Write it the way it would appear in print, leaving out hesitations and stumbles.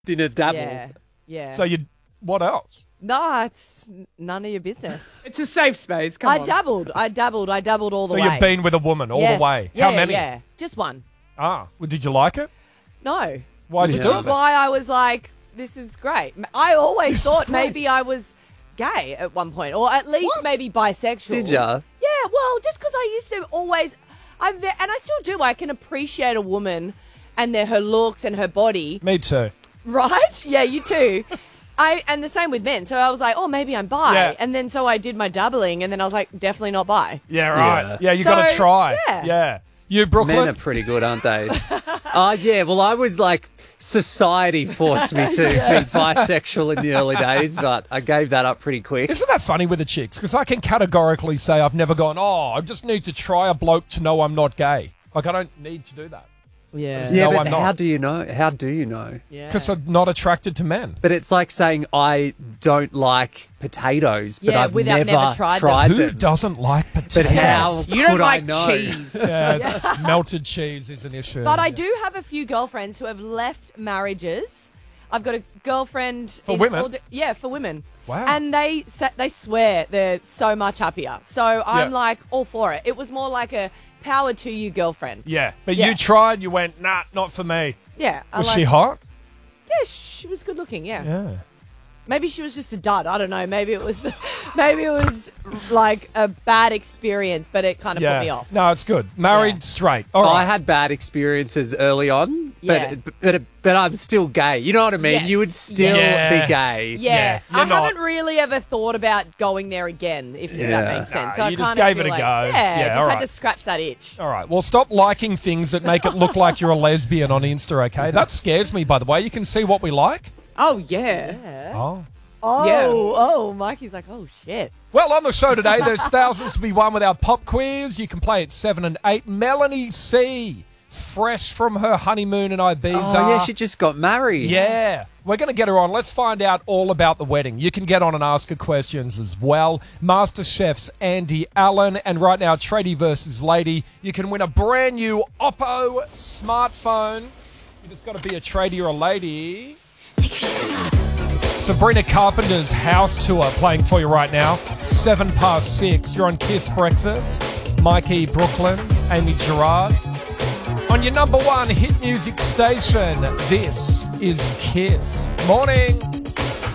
Didn't dabble. Yeah. Yeah. So what else? No, it's none of your business. It's a safe space. Come I on. dabbled all the So way. you've been with a woman all Yes. the way. Yeah, How many? Yeah, just one. Well, did you like it? No. Why'd you Yeah. do Which is it? why I was like, this is great. I always This is thought great. maybe I was gay at one point, or at least maybe bisexual. Did ya? Yeah, well, just because I used to always, and I still do, I can appreciate a woman and her looks and her body. Me too. Right? Yeah, you too. And the same with men. So I was like, oh, maybe I'm bi. Yeah. And then so I did my doubling, and then I was like, definitely not bi. Yeah, right. Yeah, you So, got to try. yeah. You, Brooklyn? Men are pretty good, aren't they? Yeah, well, I was like, society forced me to be bisexual in the early days, but I gave that up pretty quick. Isn't that funny with the chicks? Because I can categorically say I've never gone, I just need to try a bloke to know I'm not gay. Like, I don't need to do that. Yeah. Yeah, No, but I'm not. how do you know? How do you know? Yeah. Because I'm not attracted to men. But it's like saying I don't like potatoes, but Yeah, I've without never never tried them. Who them. doesn't like potatoes? But how You don't could like I know? cheese. Yeah, it's melted cheese is an issue. But I do have a few girlfriends who have left marriages. I've got a girlfriend For women? Yeah, for women. Wow. And they swear they're so much happier. So I'm Yeah. like all for it. It was more like a power to you girlfriend. Yeah, but Yeah. you tried, you went, nah, not for me. Yeah. I Was like, she hot? Yeah, she was good looking. Yeah. Yeah. Maybe she was just a dud. I don't know. Maybe it was like a bad experience, but it kind of put me off. No, it's good. Married, Yeah. straight. All I right. had bad experiences early on, Yeah. but I'm still gay. You know what I mean? Yes. You would still Yeah. be gay. Yeah, you're I not. haven't really ever thought about going there again, if Yeah. that makes sense. So Nah, I you just kind gave of it feel a like, go. Yeah, Yeah, just all had right. to scratch that itch. All right. Well, stop liking things that make it look like you're a lesbian on Insta, okay? That scares me, by the way. You can see what we like. Oh, yeah. Yeah. Oh. Oh, Yeah. oh, Mikey's like, oh, shit. Well, on the show today, there's thousands to be won with our pop quiz. You can play at 7 and 8. Melanie C., fresh from her honeymoon in Ibiza. Oh, yeah, she just got married. Yeah. We're going to get her on. Let's find out all about the wedding. You can get on and ask her questions as well. MasterChef's Andy Allen. And right now, Tradie versus Lady. You can win a brand new Oppo smartphone. You just got to be a tradie or a lady. Sabrina Carpenter's house tour playing for you right now. 6:07. You're on Kiss Breakfast. Mikey Brooklyn, Amy Gerard. On your number one hit music station, this is Kiss. Morning.